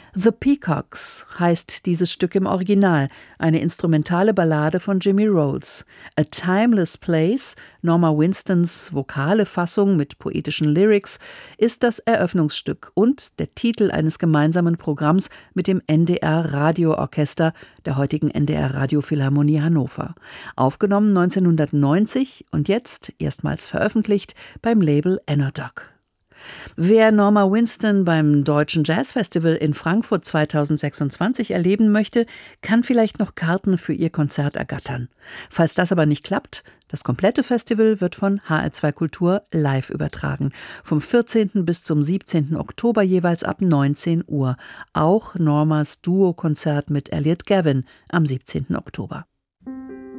The Peacocks heißt dieses Stück im Original, eine instrumentale Ballade von Jimmy Rolls. A Timeless Place, Norma Winstons vokale Fassung mit poetischen Lyrics, ist das Eröffnungsstück und der Titel eines gemeinsamen Programms mit dem NDR Radioorchester der heutigen NDR Radiophilharmonie Hannover. Aufgenommen 1990 und jetzt erstmals veröffentlicht beim Label Enodoc. Wer Norma Winston beim Deutschen Jazzfestival in Frankfurt 2026 erleben möchte, kann vielleicht noch Karten für ihr Konzert ergattern. Falls das aber nicht klappt, das komplette Festival wird von HR2 Kultur live übertragen. Vom 14. bis zum 17. Oktober jeweils ab 19 Uhr. Auch Normas Duo-Konzert mit Elliot Gavin am 17. Oktober.